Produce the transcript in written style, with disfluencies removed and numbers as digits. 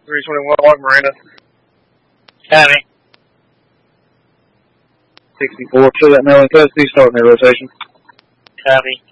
321 Log Marina. County. 64, show that mail in custody, starting their rotation. County.